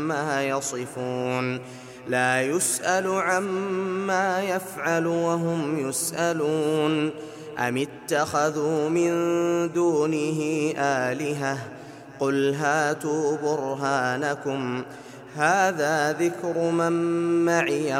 عما يصفون لا يسأل عما يفعل وهم يسألون أم اتخذوا من دونه آلهة قل هاتوا برهانكم هذا ذكر من معي